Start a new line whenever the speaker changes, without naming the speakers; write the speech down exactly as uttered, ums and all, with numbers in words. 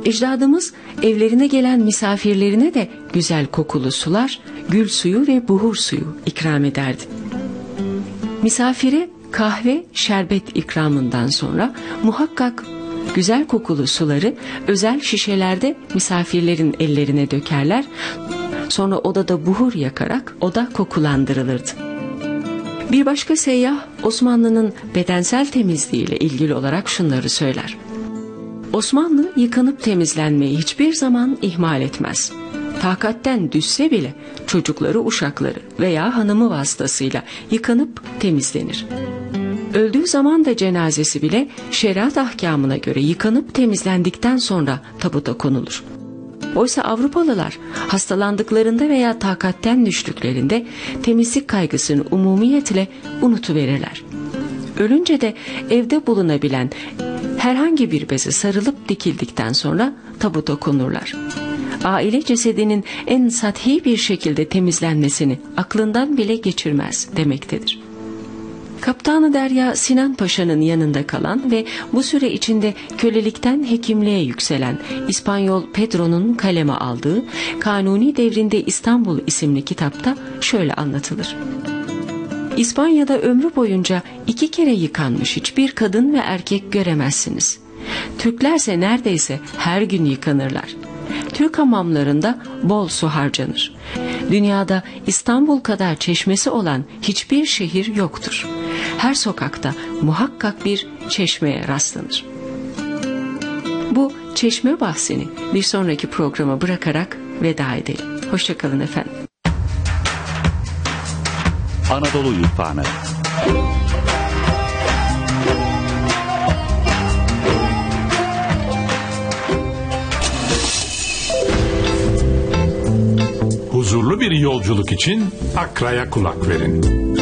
Ecdadımız evlerine gelen misafirlerine de güzel kokulu sular, gül suyu ve buhur suyu ikram ederdi. Misafire kahve, şerbet ikramından sonra muhakkak güzel kokulu suları özel şişelerde misafirlerin ellerine dökerler. Sonra odada buhur yakarak oda kokulandırılırdı. Bir başka seyyah Osmanlı'nın bedensel temizliğiyle ilgili olarak şunları söyler. Osmanlı yıkanıp temizlenmeyi hiçbir zaman ihmal etmez. Takatten düşse bile çocukları, uşakları veya hanımı vasıtasıyla yıkanıp temizlenir. Öldüğü zaman da cenazesi bile şeriat ahkamına göre yıkanıp temizlendikten sonra tabuta konulur. Oysa Avrupalılar hastalandıklarında veya takatten düştüklerinde temizlik kaygısını umumiyetle unutuverirler. Ölünce de evde bulunabilen herhangi bir beze sarılıp dikildikten sonra tabuta konurlar. Aile cesedinin en sathi bir şekilde temizlenmesini aklından bile geçirmez demektedir. Kaptanı Derya Sinan Paşa'nın yanında kalan ve bu süre içinde kölelikten hekimliğe yükselen İspanyol Pedro'nun kaleme aldığı Kanuni Devrinde İstanbul isimli kitapta şöyle anlatılır. İspanya'da ömrü boyunca iki kere yıkanmış hiçbir kadın ve erkek göremezsiniz. Türklerse neredeyse her gün yıkanırlar. Türk hamamlarında bol su harcanır. Dünyada İstanbul kadar çeşmesi olan hiçbir şehir yoktur. Her sokakta muhakkak bir çeşmeye rastlanır. Bu çeşme bahsini bir sonraki programa bırakarak veda edelim. Hoşça kalın efendim.
Anadolu Irfanı.
Huzurlu bir yolculuk için Akra'ya kulak verin.